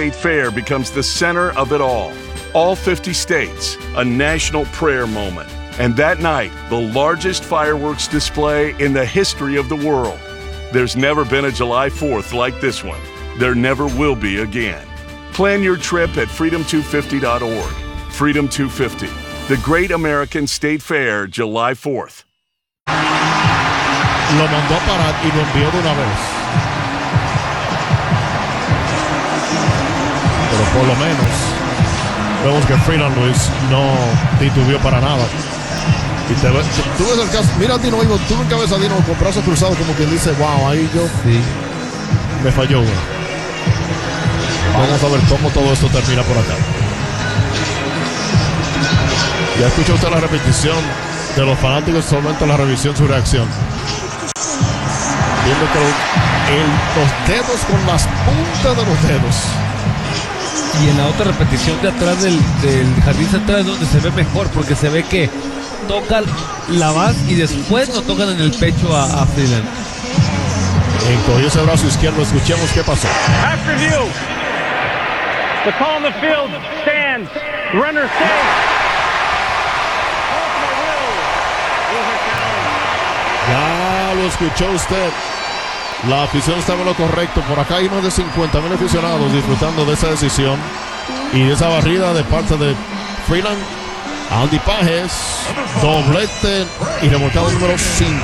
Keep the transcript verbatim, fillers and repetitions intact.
State Fair becomes the center of it all. All fifty states, a national prayer moment. And that night, the largest fireworks display in the history of the world. There's never been a July fourth like this one. There never will be again. Plan your trip at freedom two fifty dot org. Freedom two fifty, the Great American State Fair, July fourth. Lo mandó a parar y lo envió de una vez. Pero por lo menos vemos que Freeland Luis no titubeó para nada. Y te ves, tú ves el caso, mira a Dino Ivo, tú nunca ves a Dino con brazos cruzados como quien dice, wow, ahí yo sí. me falló. Güey. Vamos a ver cómo todo esto termina por acá. Ya escucha usted la repetición de los fanáticos, solamente la revisión, su reacción. Viendo que el, los dedos con las puntas de los dedos. Y en la otra repetición de atrás del, del jardín central es donde se ve mejor, porque se ve que tocan la base y después lo tocan en el pecho a, a Freeland. Encogió ese brazo izquierdo, escuchemos qué pasó. After review, the call in the field stands. Runner safe. Ya lo escuchó usted. La afición estaba en lo correcto. Por acá hay más de cincuenta mil aficionados disfrutando de esa decisión y de esa barrida de parte de Freeland. Andy Pages, doblete y remolcado número cinco.